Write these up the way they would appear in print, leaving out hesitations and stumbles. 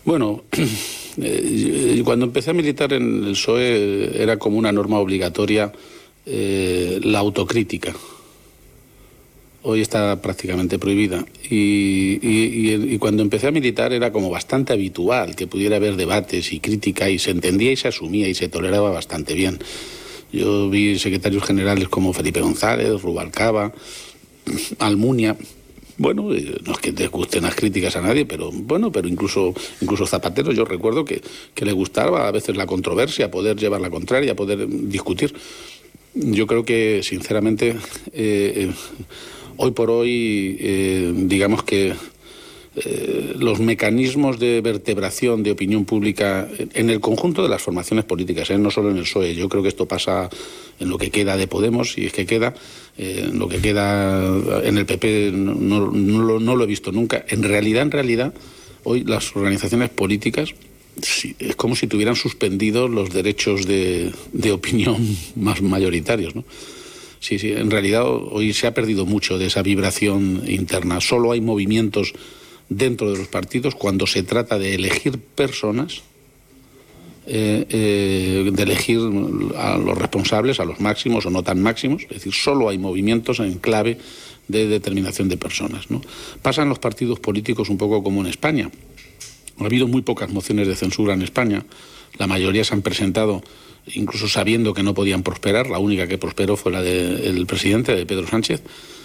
Bueno, cuando empecé a militar en el PSOE era como una norma obligatoria la autocrítica. Hoy está prácticamente prohibida. Y cuando empecé a militar era como bastante habitual que pudiera haber debates y crítica, y se entendía y se asumía y se toleraba bastante bien. Yo vi secretarios generales como Felipe González, Rubalcaba, Almunia. Bueno, no es que te gusten las críticas a nadie, pero bueno, pero incluso Zapatero, yo recuerdo que le gustaba a veces la controversia, poder llevar la contraria, poder discutir. Yo creo que, sinceramente, hoy por hoy, digamos que los mecanismos de vertebración de opinión pública en el conjunto de las formaciones políticas, no solo en el PSOE, yo creo que esto pasa en lo que queda de Podemos, si es que queda, en lo que queda en el PP no lo he visto nunca. En realidad, hoy las organizaciones políticas es como si tuvieran suspendidos los derechos de opinión más mayoritarios, ¿no? Sí, en realidad hoy se ha perdido mucho de esa vibración interna. Solo hay movimientos dentro de los partidos cuando se trata de elegir personas, de elegir a los responsables, a los máximos o no tan máximos. Es decir, solo hay movimientos en clave de determinación de personas, ¿no? Pasa en los partidos políticos un poco como en España. Ha habido muy pocas mociones de censura en España. La mayoría se han presentado incluso sabiendo que no podían prosperar. La única que prosperó fue la del presidente, de Pedro Sánchez.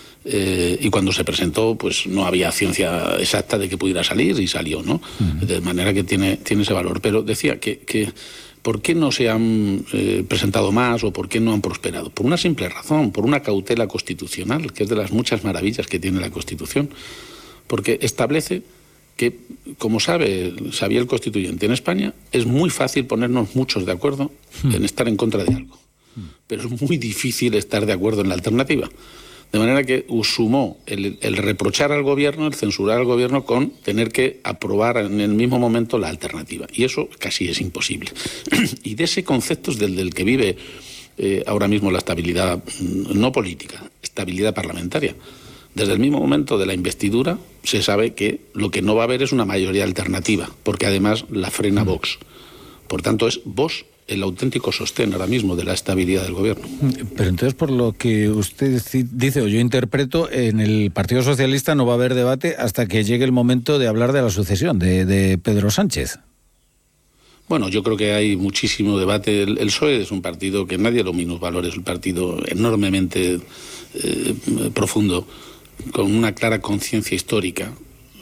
Y cuando se presentó, pues no había ciencia exacta de que pudiera salir, y salió, ¿no? De manera que tiene ese valor. Pero decía que ¿por qué no se han presentado más o por qué no han prosperado? Por una simple razón, por una cautela constitucional, que es de las muchas maravillas que tiene la Constitución. Porque establece que, como sabía el constituyente, en España es muy fácil ponernos muchos de acuerdo en estar en contra de algo. Pero es muy difícil estar de acuerdo en la alternativa. De manera que sumó el reprochar al gobierno, el censurar al gobierno, con tener que aprobar en el mismo momento la alternativa. Y eso casi es imposible. Y de ese concepto es del que vive ahora mismo la estabilidad, no política, estabilidad parlamentaria. Desde el mismo momento de la investidura se sabe que lo que no va a haber es una mayoría alternativa, porque además la frena Vox. Por tanto, es Vox el auténtico sostén ahora mismo de la estabilidad del gobierno. Pero entonces, por lo que usted dice, o yo interpreto, en el Partido Socialista no va a haber debate hasta que llegue el momento de hablar de la sucesión de Pedro Sánchez. Bueno, yo creo que hay muchísimo debate. El PSOE es un partido que nadie lo minusvalora, es un partido enormemente profundo, con una clara conciencia histórica,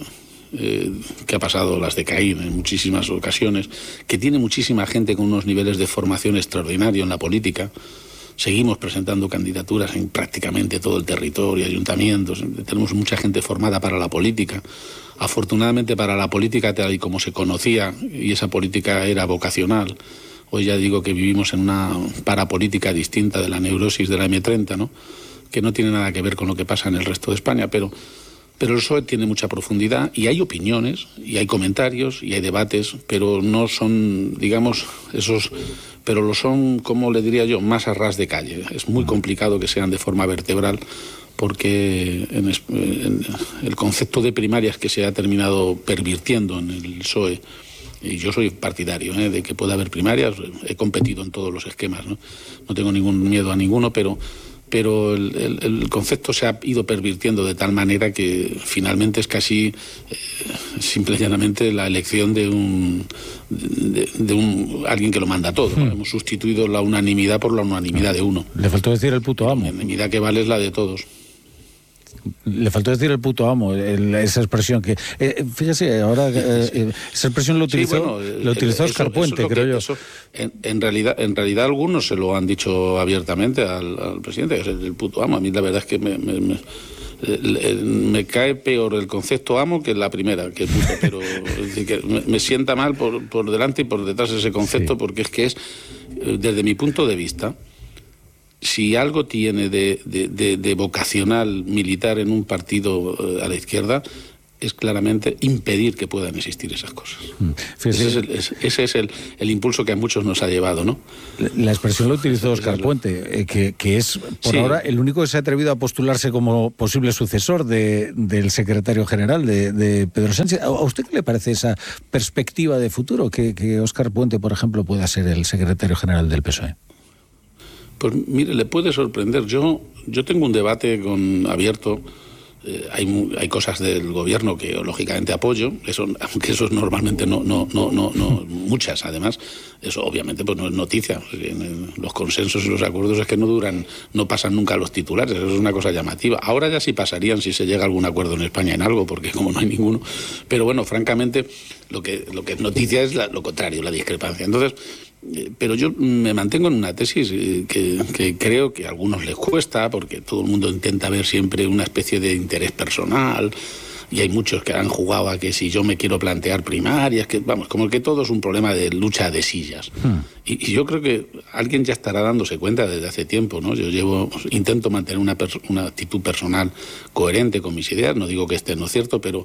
que ha pasado las de Caín en muchísimas ocasiones, que tiene muchísima gente con unos niveles de formación extraordinario en la política. Seguimos presentando candidaturas en prácticamente todo el territorio, ayuntamientos. Tenemos mucha gente formada para la política. Afortunadamente, para la política tal y como se conocía, y esa política era vocacional. Hoy ya digo que vivimos en una parapolítica distinta de la neurosis de la M30, ¿no? Que no tiene nada que ver con lo que pasa en el resto de España, pero el PSOE tiene mucha profundidad, y hay opiniones, y hay comentarios, y hay debates, pero no son, digamos, esos, pero lo son, como le diría yo, más a ras de calle. Es muy complicado que sean de forma vertebral, porque en el concepto de primarias que se ha terminado pervirtiendo en el PSOE, y yo soy partidario de que pueda haber primarias, he competido en todos los esquemas, no tengo ningún miedo a ninguno, pero el concepto se ha ido pervirtiendo de tal manera que finalmente es casi simple y llanamente la elección de alguien que lo manda todo, ¿no? Hemos sustituido la unanimidad por la unanimidad de uno. Le faltó decir el puto amo. La unanimidad que vale es la de todos. Le faltó decir el puto amo, esa expresión que... fíjese, ahora esa expresión lo utilizó Óscar Puente, creo yo. En realidad algunos se lo han dicho abiertamente al presidente, que es el puto amo. A mí la verdad es que me cae peor el concepto amo que la primera, que puto, pero es decir, que me sienta mal por delante y por detrás de ese concepto, sí. Porque es desde mi punto de vista, si algo tiene de vocacional militar en un partido a la izquierda, es claramente impedir que puedan existir esas cosas. Ese es el impulso que a muchos nos ha llevado, ¿no? La expresión la utilizó Óscar Puente, que es por ahora el único que se ha atrevido a postularse como posible sucesor del secretario general de Pedro Sánchez. ¿A usted qué le parece esa perspectiva de futuro, que Óscar Puente, por ejemplo, pueda ser el secretario general del PSOE? Pues mire, le puede sorprender. Yo tengo un debate abierto. Hay cosas del gobierno que lógicamente apoyo, aunque eso es normalmente no muchas, además, eso obviamente pues no es noticia. Los consensos y los acuerdos es que no pasan nunca a los titulares, eso es una cosa llamativa. Ahora ya sí pasarían si se llega a algún acuerdo en España en algo, porque como no hay ninguno. Pero bueno, francamente, lo que es noticia es lo contrario, la discrepancia. Entonces, pero yo me mantengo en una tesis que creo que a algunos les cuesta, porque todo el mundo intenta ver siempre una especie de interés personal, y hay muchos que han jugado a que si yo me quiero plantear primarias, que vamos, como que todo es un problema de lucha de sillas. Y yo creo que alguien ya estará dándose cuenta desde hace tiempo, ¿no? Intento mantener una actitud personal coherente con mis ideas, no digo que esté no cierto, pero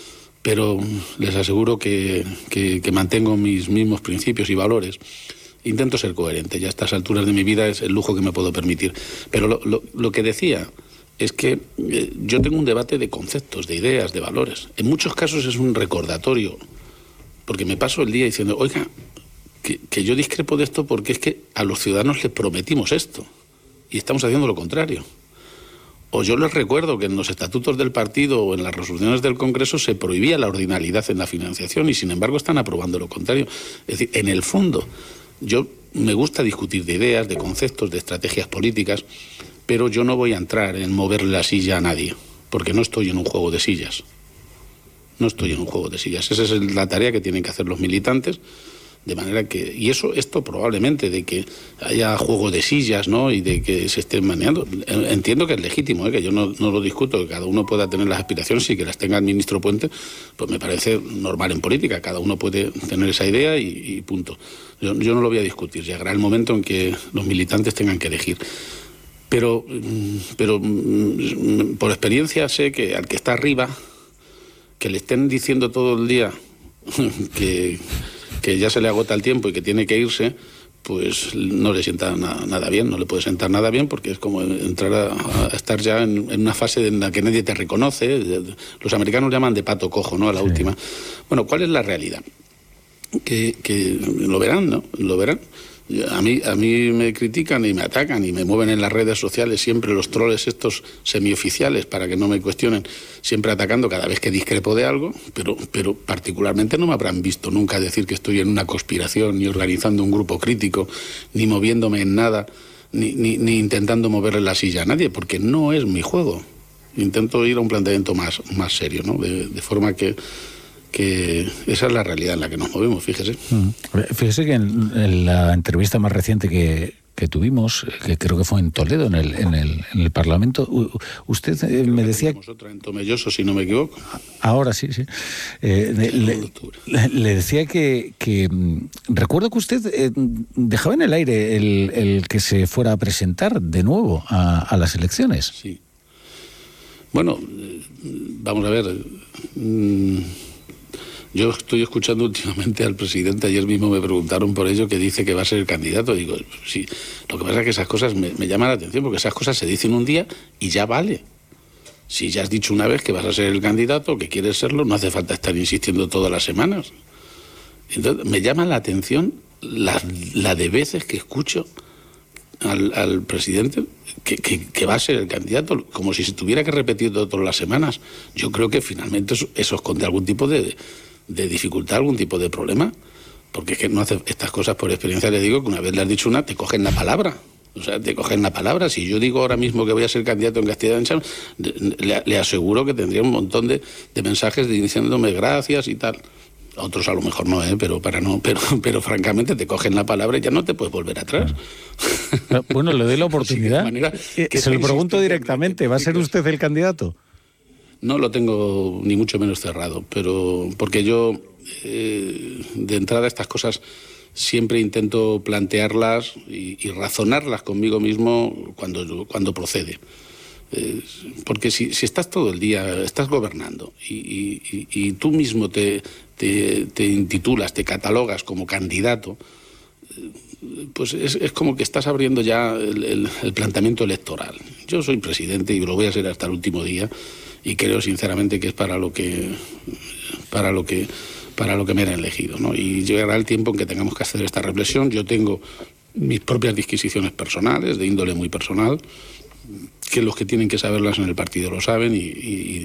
les aseguro que mantengo mis mismos principios y valores. Intento ser coherente, ya a estas alturas de mi vida es el lujo que me puedo permitir. Pero lo que decía es que yo tengo un debate de conceptos, de ideas, de valores. En muchos casos es un recordatorio, porque me paso el día diciendo, oiga, que yo discrepo de esto porque es que a los ciudadanos les prometimos esto y estamos haciendo lo contrario. O yo les recuerdo que en los estatutos del partido o en las resoluciones del Congreso se prohibía la ordinalidad en la financiación y sin embargo están aprobando lo contrario. Es decir, en el fondo, me gusta discutir de ideas, de conceptos, de estrategias políticas, pero yo no voy a entrar en moverle la silla a nadie, porque no estoy en un juego de sillas. No estoy en un juego de sillas. Esa es la tarea que tienen que hacer los militantes. De manera que, y esto probablemente de que haya juego de sillas, ¿no? Y de que se estén manejando, entiendo que es legítimo, que yo no lo discuto, que cada uno pueda tener las aspiraciones y que las tenga el ministro Puente, pues me parece normal en política, cada uno puede tener esa idea y punto. Yo no lo voy a discutir, llegará el momento en que los militantes tengan que elegir. Pero por experiencia sé que al que está arriba, que le estén diciendo todo el día que ya se le agota el tiempo y que tiene que irse, pues no le sienta nada bien, no le puede sentar nada bien, porque es como entrar a estar ya en una fase en la que nadie te reconoce. Los americanos llaman de pato cojo, ¿no? A la última. Bueno, ¿cuál es la realidad? Que lo verán, ¿no? Lo verán. A mí me critican y me atacan y me mueven en las redes sociales siempre los troles estos semioficiales para que no me cuestionen, siempre atacando cada vez que discrepo de algo, pero particularmente no me habrán visto nunca decir que estoy en una conspiración, ni organizando un grupo crítico, ni moviéndome en nada, ni intentando moverle la silla a nadie, porque no es mi juego. Intento ir a un planteamiento más serio, ¿no? De forma que esa es la realidad en la que nos movemos, fíjese. Fíjese que en la entrevista más reciente que tuvimos, que creo que fue en Toledo, en el Parlamento, usted me decía... Otra en Tomelloso, si no me equivoco. Ahora sí. Le decía que recuerdo que usted dejaba en el aire el que se fuera a presentar de nuevo a las elecciones. Sí. Bueno, vamos a ver... Yo estoy escuchando últimamente al presidente, ayer mismo me preguntaron por ello, que dice que va a ser el candidato. Digo, sí, lo que pasa es que esas cosas me llaman la atención, porque esas cosas se dicen un día y ya vale. Si ya has dicho una vez que vas a ser el candidato, que quieres serlo, no hace falta estar insistiendo todas las semanas. Entonces, me llama la atención la de veces que escucho al presidente que va a ser el candidato, como si se tuviera que repetir todas las semanas. Yo creo que finalmente eso esconde algún tipo de dificultad, algún tipo de problema, porque es que no hace estas cosas por experiencia. Le digo que una vez le has dicho una, te cogen la palabra. O sea, te cogen la palabra. Si yo digo ahora mismo que voy a ser candidato en Castilla-La Mancha, le aseguro que tendría un montón de mensajes diciéndome gracias y tal. Otros a lo mejor no, pero francamente te cogen la palabra y ya no te puedes volver atrás. Bueno, le doy la oportunidad. Se lo pregunto directamente, ¿va a ser usted el candidato? No lo tengo ni mucho menos cerrado, pero porque yo de entrada estas cosas siempre intento plantearlas y razonarlas conmigo mismo cuando procede. Porque si estás todo el día, estás gobernando y tú mismo te intitulas, te catalogas como candidato, pues es como que estás abriendo ya el planteamiento electoral. Yo soy presidente y lo voy a ser hasta el último día y creo sinceramente que es para lo que me han elegido, ¿no? Y llegará el tiempo en que tengamos que hacer esta reflexión. Yo tengo mis propias disquisiciones personales, de índole muy personal, que los que tienen que saberlas en el partido lo saben y